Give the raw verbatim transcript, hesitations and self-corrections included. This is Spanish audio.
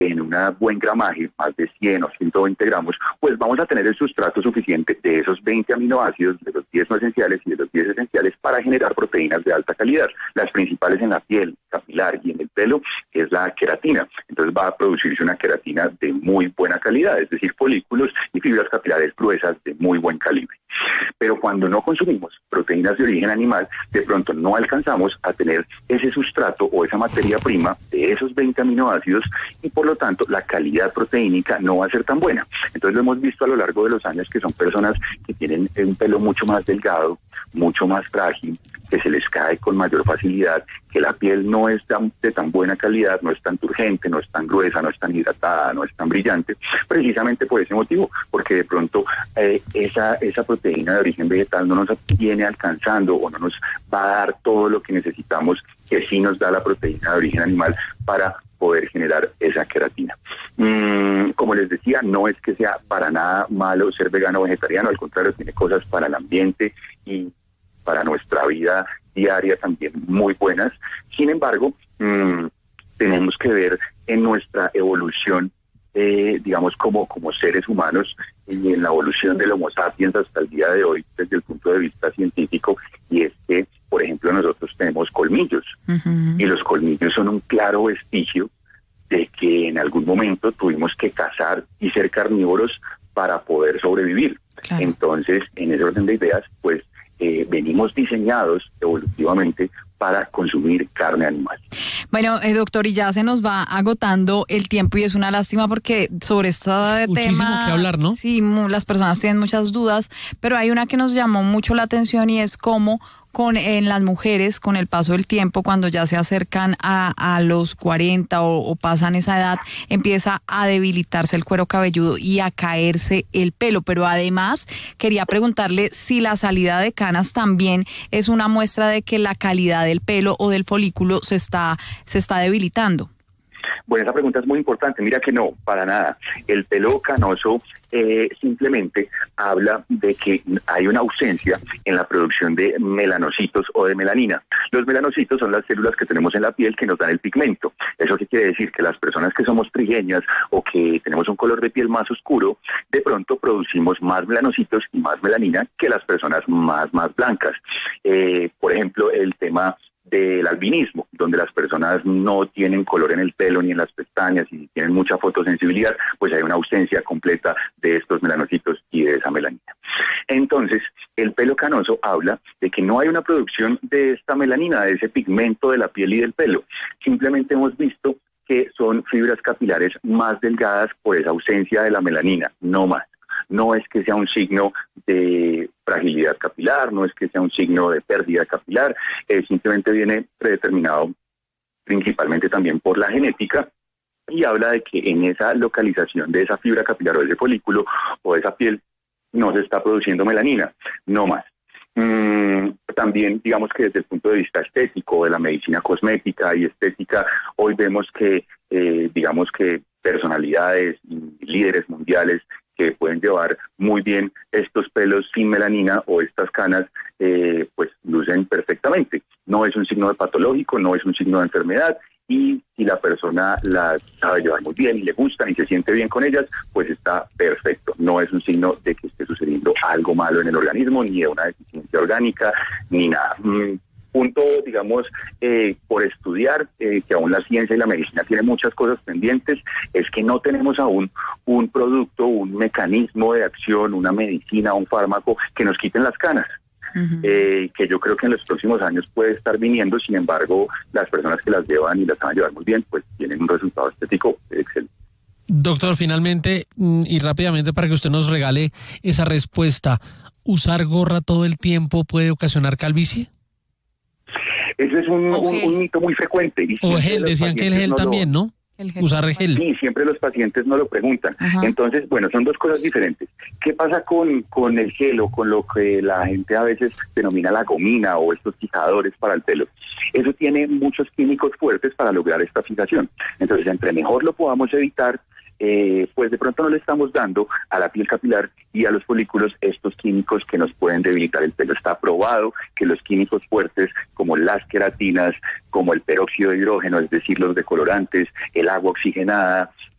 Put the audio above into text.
en un buen gramaje, más de cien o ciento veinte gramos, pues vamos a tener el sustrato suficiente de esos veinte aminoácidos, de los diez no esenciales y de los diez esenciales, para generar proteínas de alta calidad. Las principales en la piel, capilar y en el pelo es la queratina. Entonces va a producirse una queratina de muy buena calidad, es decir, folículos y fibras capilares gruesas de muy buen calibre. Pero cuando no consumimos proteínas de origen animal, de pronto no alcanzamos a tener ese sustrato o esa materia prima de esos veinte aminoácidos y por lo tanto la calidad proteínica no va a ser tan buena. Entonces lo hemos visto a lo largo de los años que son personas que tienen un pelo mucho más delgado, mucho más frágil, que se les cae con mayor facilidad, que la piel no es tan, de tan buena calidad, no es tan turgente, no es tan gruesa, no es tan hidratada, no es tan brillante, precisamente por ese motivo, porque de pronto eh, esa, esa proteína de origen vegetal no nos viene alcanzando o no nos va a dar todo lo que necesitamos, que sí nos da la proteína de origen animal para poder generar esa queratina. Mm, como les decía, no es que sea para nada malo ser vegano o vegetariano, al contrario, tiene cosas para el ambiente y para nuestra vida diaria también muy buenas. Sin embargo, mmm, tenemos que ver en nuestra evolución, eh, digamos, como, como seres humanos y en la evolución del Homo sapiens hasta el día de hoy desde el punto de vista científico, y es que, por ejemplo, nosotros tenemos colmillos, uh-huh. y los colmillos son un claro vestigio de que en algún momento tuvimos que cazar y ser carnívoros para poder sobrevivir. Claro. Entonces, en ese orden de ideas, pues, Eh, venimos diseñados evolutivamente para consumir carne animal. Bueno, eh, doctor, y ya se nos va agotando el tiempo y es una lástima porque sobre este Muchísimo tema... que hablar, ¿no? Sí, mu- las personas tienen muchas dudas, pero hay una que nos llamó mucho la atención y es cómo con en las mujeres, con el paso del tiempo, cuando ya se acercan a, a los cuarenta o, o pasan esa edad, empieza a debilitarse el cuero cabelludo y a caerse el pelo. Pero además, quería preguntarle si la salida de canas también es una muestra de que la calidad del pelo o del folículo se está, se está debilitando. Bueno, esa pregunta es muy importante. Mira que no, para nada. El pelo canoso eh, simplemente habla de que hay una ausencia en la producción de melanocitos o de melanina. Los melanocitos son las células que tenemos en la piel que nos dan el pigmento. ¿Eso qué quiere decir? Que las personas que somos trigueñas o que tenemos un color de piel más oscuro, de pronto producimos más melanocitos y más melanina que las personas más, más blancas. Eh, por ejemplo, el tema del albinismo, donde las personas no tienen color en el pelo ni en las pestañas y tienen mucha fotosensibilidad, pues hay una ausencia completa de estos melanocitos y de esa melanina. Entonces, el pelo canoso habla de que no hay una producción de esta melanina, de ese pigmento de la piel y del pelo. Simplemente hemos visto que son fibras capilares más delgadas por esa ausencia de la melanina, no más. No es que sea un signo de fragilidad capilar, no es que sea un signo de pérdida capilar, eh, simplemente viene predeterminado principalmente también por la genética y habla de que en esa localización de esa fibra capilar o de ese folículo o de esa piel no se está produciendo melanina, no más. Mm, también digamos que desde el punto de vista estético, de la medicina cosmética y estética, hoy vemos que eh, digamos que personalidades y líderes mundiales que pueden llevar muy bien estos pelos sin melanina o estas canas, eh, pues lucen perfectamente. No es un signo de patológico, no es un signo de enfermedad, y si la persona las sabe llevar muy bien y le gustan y se siente bien con ellas, pues está perfecto. No es un signo de que esté sucediendo algo malo en el organismo, ni de una deficiencia orgánica, ni nada. Mm. Punto, digamos, eh, por estudiar, eh, que aún la ciencia y la medicina tienen muchas cosas pendientes, es que no tenemos aún un producto, un mecanismo de acción, una medicina, un fármaco que nos quiten las canas. Uh-huh. Eh, que yo creo que en los próximos años puede estar viniendo. Sin embargo, las personas que las llevan y las van a llevar muy bien, pues tienen un resultado estético excelente. Doctor, finalmente y rápidamente para que usted nos regale esa respuesta, ¿usar gorra todo el tiempo puede ocasionar calvicie? Ese es un, okay. un, un mito muy frecuente. Y o gel, decían que el gel no también, lo... ¿no? El gel. Usar gel. Sí, siempre los pacientes no lo preguntan. Ajá. Entonces, bueno, son dos cosas diferentes. ¿Qué pasa con, con el gel o con lo que la gente a veces denomina la gomina o estos fijadores para el pelo? Eso tiene muchos químicos fuertes para lograr esta fijación. Entonces, entre mejor lo podamos evitar, eh, pues de pronto no le estamos dando a la piel capilar y a los folículos estos químicos que nos pueden debilitar el pelo. Está probado que los químicos fuertes como las queratinas, como el peróxido de hidrógeno, es decir, los decolorantes, el agua oxigenada,